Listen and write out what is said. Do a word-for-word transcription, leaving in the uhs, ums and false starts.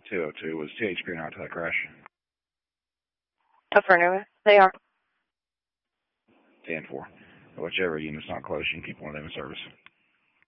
two oh two. Was T H P not to that crash? Affirmative. They are. ten four. Whichever unit's not close, you can keep one of them in service.